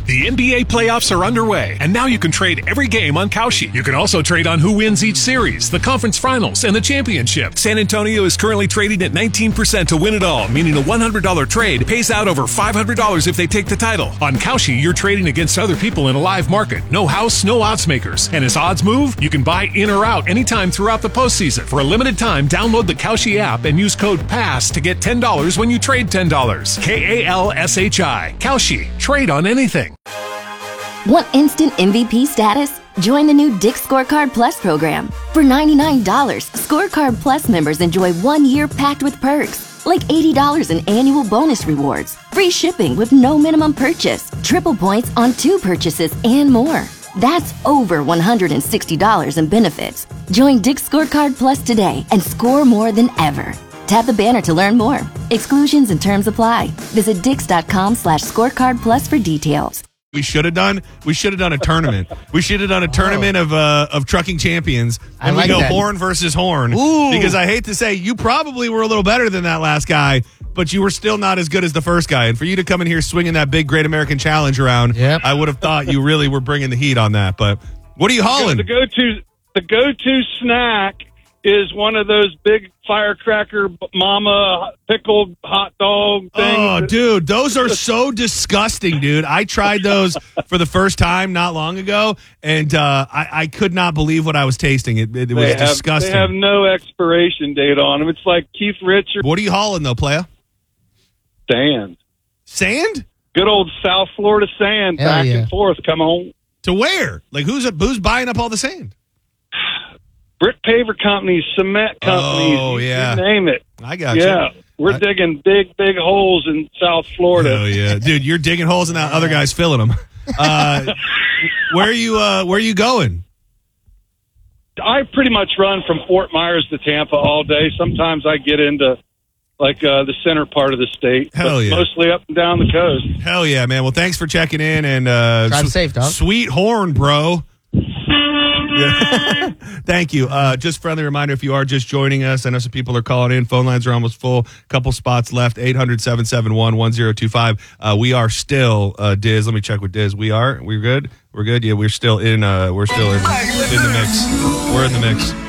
The NBA playoffs are underway, and now you can trade every game on Kalshi. You can also trade on who wins each series, the conference finals, and the championship. San Antonio is currently trading at 19% to win it all, meaning a $100 trade pays out over $500 if they take the title. On Kalshi, you're trading against other people in a live market. No house, no odds makers. And as odds move, you can buy in or out anytime throughout the postseason. For a limited time, download the Kalshi app and use code PASS to get $10 when you trade $10. KALSHI. Kalshi. Trade on anything. Want instant MVP status? Join the new Dick's Scorecard Plus program. For $99, Scorecard Plus members enjoy 1 year packed with perks, like $80 in annual bonus rewards, free shipping with no minimum purchase, triple points on 2 purchases, and more. That's over $160 in benefits. Join Dick's Scorecard Plus today and score more than ever. Tap the banner to learn more. Exclusions and terms apply. Visit dix.com/scorecard plus for details. We should have done a tournament. We should have done a tournament of trucking champions. And we go horn versus horn. Ooh. Because I hate to say, you probably were a little better than that last guy, but you were still not as good as the first guy. And for you to come in here swinging that big Great American Challenge around, Yep. I would have thought you really were bringing the heat on that. But what are you hauling? The go-to snack is one of those big firecracker mama pickled hot dog things. Oh, dude, those are so disgusting, dude. I tried those for the first time not long ago, and I could not believe what I was tasting. It was disgusting. They have no expiration date on them. It's like Keith Richards. What are you hauling, though, playa? Sand. Sand? Good old South Florida sand, Hell back yeah. and forth. Come on. To where? Like, who's buying up all the sand? Brick paver companies, cement companies. Oh, yeah. You name it. I got you. Yeah. We're digging big holes in South Florida. Oh, yeah. Dude, you're digging holes and that other guy's filling them. Where are you going? I pretty much run from Fort Myers to Tampa all day. Sometimes I get into the center part of the state. Hell but yeah. Mostly up and down the coast. Hell yeah, man. Well, thanks for checking in and Drive safe, dog. Sweet horn, bro. Yeah. Thank you. Just friendly reminder, if you are just joining us, I know some people are calling in. Phone lines are almost full. Couple spots left. 800-771-1025. We are still Diz. Let me check with Diz. We're good. We're good. Yeah, we're still in the mix. We're in the mix.